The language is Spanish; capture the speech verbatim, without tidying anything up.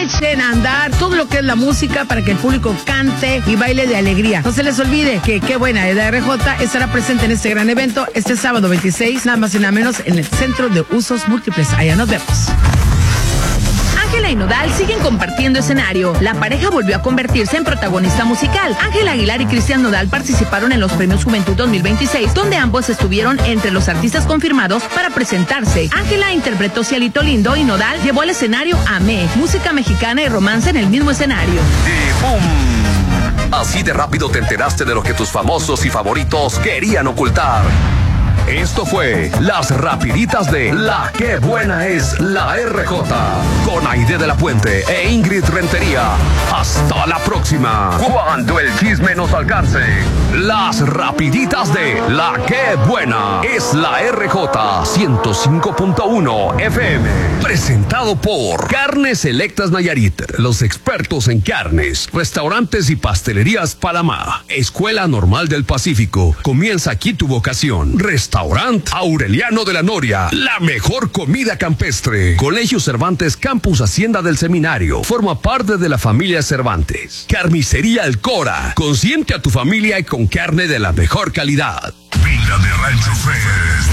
echen a andar todo lo que es la música para que el público cante y baile de alegría. No se les olvide que Qué Buena es la R J estará presente en este gran evento este sábado veintiséis, nada más y nada menos, en el Centro de Usos Múltiples. Allá nos vemos. Ángela y Nodal siguen compartiendo escenario. La pareja volvió a convertirse en protagonista musical. Ángela Aguilar y Cristian Nodal participaron en los Premios Juventud dos mil veintiséis, donde ambos estuvieron entre los artistas confirmados para presentarse. Ángela interpretó Cielito Lindo y Nodal llevó al escenario Amé, música mexicana y romance en el mismo escenario. Y ¡pum! Así de rápido te enteraste de lo que tus famosos y favoritos querían ocultar. Esto fue Las Rapiditas de La Qué Buena es la R J con Aide de la Puente e Ingrid Rentería. Hasta la próxima. Cuando el chisme nos alcance. Las Rapiditas de La Qué Buena es la R J ciento cinco punto uno F M. Presentado por Carnes Selectas Nayarit, los expertos en carnes, restaurantes y pastelerías Panamá. Escuela Normal del Pacífico. Comienza aquí tu vocación. Restaurante Aureliano de la Noria, la mejor comida campestre. Colegio Cervantes Campus Hacienda del Seminario, forma parte de la familia Cervantes. Carnicería El Cora, consiente a tu familia y con carne de la mejor calidad. Vida de Rancho Fest.